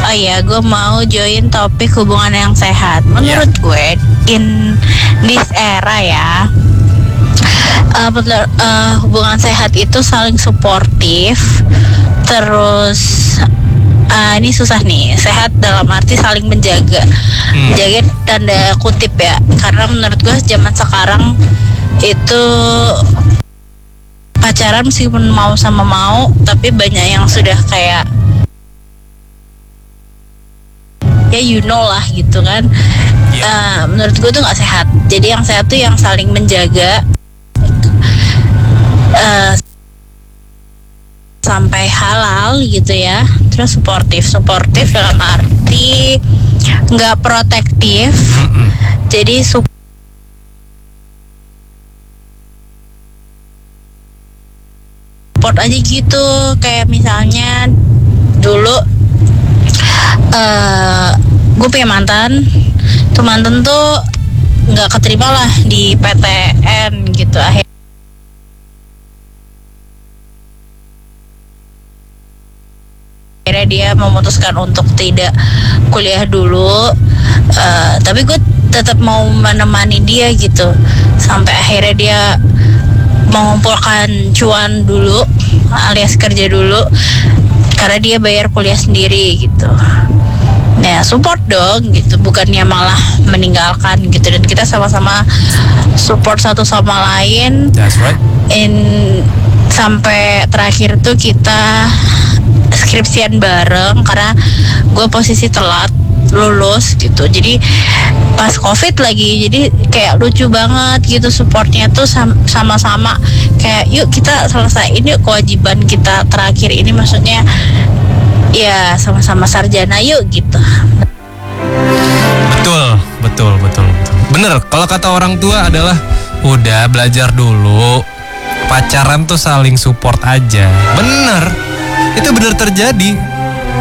Oh iya, gue mau join topik hubungan yang sehat. Menurut gue, in this era ya, hubungan sehat itu saling suportif. Terus ini susah nih, sehat dalam arti saling menjaga. Menjaga tanda kutip ya, karena menurut gue zaman sekarang itu pacaran meskipun mau sama mau, tapi banyak yang sudah kayak ya you know lah gitu kan. Menurut gue tuh nggak sehat. Jadi yang sehat tuh yang saling menjaga sampai halal gitu ya. Terus suportif dalam arti nggak protektif. Jadi support aja gitu. Kayak misalnya dulu gue punya mantan tuh nggak keterima lah di PTN gitu. Akhirnya dia memutuskan untuk tidak kuliah dulu, tapi gue tetap mau menemani dia gitu sampai akhirnya dia mengumpulkan cuan dulu alias kerja dulu karena dia bayar kuliah sendiri gitu. Nah, support dong gitu, bukannya malah meninggalkan gitu. Dan kita sama-sama support satu sama lain. That's right. Sampai terakhir tuh kita skripsian bareng karena gue posisi telat lulus gitu. Jadi pas COVID lagi, jadi kayak lucu banget gitu supportnya tuh sama-sama kayak yuk kita selesaiin yuk kewajiban kita terakhir ini, maksudnya ya sama-sama sarjana yuk gitu. Betul. Bener, kalau kata orang tua adalah udah belajar dulu, pacaran tuh saling support aja. Bener, itu bener terjadi.